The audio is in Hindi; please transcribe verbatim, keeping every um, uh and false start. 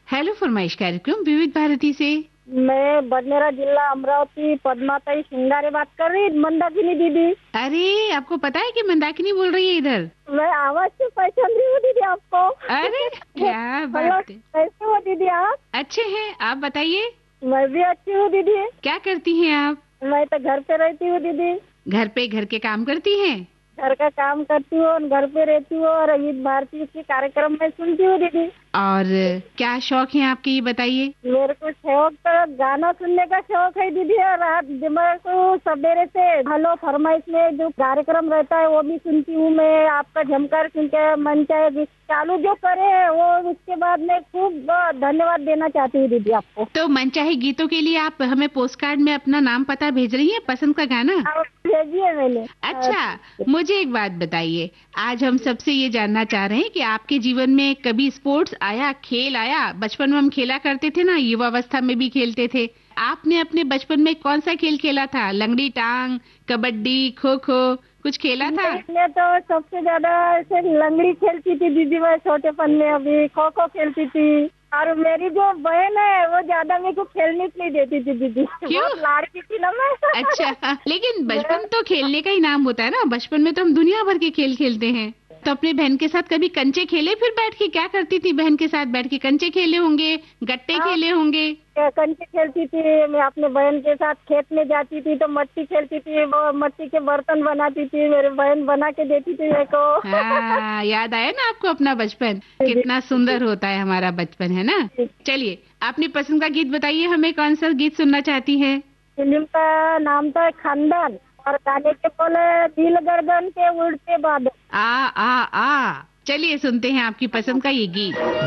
हेलो फरमाइश कार्यक्रम विविध भारती से। मैं बडनेरा जिला अमरावती पद्माताई सिंगारे बात कर रही, मंदाकिनी दीदी। अरे आपको पता है कि मंदाकिनी बोल रही है इधर? मैं आवाज से पहचान रही हूँ दीदी आपको। अरे क्या बात है। कैसे हो दीदी आप? अच्छे हैं, आप बताइए। मैं भी अच्छी हूँ दीदी। क्या करती हैं आप? मैं तो घर पे रहती हूँ दीदी। घर पे घर के काम करती हैं? घर का काम करती हूँ और घर पे रहती हूँ और विविध भारती के कार्यक्रम में सुनती हूँ दीदी। और क्या शौक है आपके, ये बताइए। मेरे को शौक तो गाना सुनने का शौक है दीदी, और रात मेरे को सवेरे से हेलो फरमाइश में जो कार्यक्रम रहता है वो भी सुनती हूँ मैं। आपका झमकर सुन के मन चाहे चालू जो करे वो, उसके बाद मैं खूब धन्यवाद देना चाहती हूँ दीदी आपको। तो मनचाहे गीतों के लिए आप हमें पोस्ट कार्ड में अपना नाम पता भेज रही हैं, पसंद का गाना भेजिए मैंने। अच्छा, मुझे एक बात बताइए, आज हम सबसे ये जानना चाह रहे हैं कि आपके जीवन में कभी स्पोर्ट्स आया, खेल आया? बचपन में हम खेला करते थे ना, युवावस्था में भी खेलते थे। आपने अपने बचपन में कौन सा खेल खेला था? लंगड़ी टांग, कबड्डी, खो खो, कुछ खेला था? मैं तो सबसे ज्यादा ऐसे लंगड़ी खेलती थी दीदी, मैं छोटेपन में। अभी खो खो खेलती थी, और मेरी जो बहन है वो ज्यादा मेरे को खेलने नहीं देती थी दीदी। क्यों? लाड़की थी ना मैं। अच्छा, लेकिन बचपन तो खेलने का ही नाम होता है ना। बचपन में तो हम दुनिया भर के खेल खेलते हैं। तो अपने बहन के साथ कभी कंचे खेले? फिर बैठ के क्या करती थी बहन के साथ बैठ के? कंचे खेले होंगे, गट्टे खेले होंगे। कंचे खेलती थी मैं अपने बहन के साथ। खेत में जाती थी तो मट्टी खेलती थी, वो मट्टी के बर्तन बनाती थी, मेरी बहन बना के देती थी मेरे को। हाँ, याद आया ना आपको अपना बचपन? कितना सुंदर होता है हमारा बचपन, है ना। चलिए, अपनी पसंद का गीत बताइए हमें, कौन सा गीत सुनना चाहती है? फिल्म का नाम था खानदान, और गाने के बोले दिल गर्दन के उड़ते बादल। आ आ आ चलिए सुनते हैं आपकी पसंद का ये गीत।